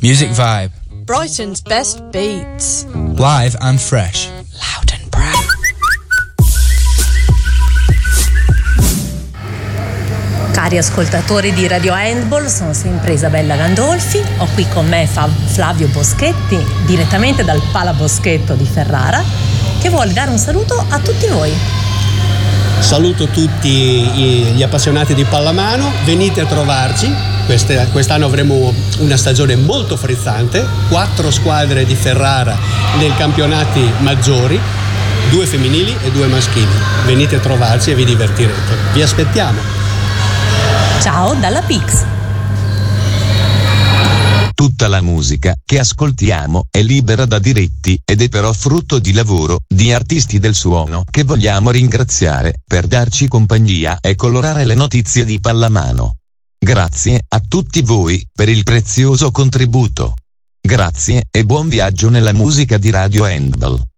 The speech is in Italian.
Music Vibe. Brighton's best beats. Live and fresh. Loud and proud. Cari ascoltatori di Radio Handball, sono sempre Isabella Gandolfi, ho qui con me Flavio Boschetti, direttamente dal Pala Boschetto di Ferrara, che vuole dare un saluto a tutti voi. Saluto tutti gli appassionati di pallamano, venite a trovarci. Quest'anno avremo una stagione molto frizzante, 4 squadre di Ferrara nei campionati maggiori, 2 femminili e 2 maschili. Venite a trovarci e vi divertirete. Vi aspettiamo. Ciao dalla Pix. Tutta la musica che ascoltiamo è libera da diritti ed è però frutto di lavoro di artisti del suono che vogliamo ringraziare per darci compagnia e colorare le notizie di pallamano. Grazie a tutti voi per il prezioso contributo. Grazie e buon viaggio nella musica di Radio Handball.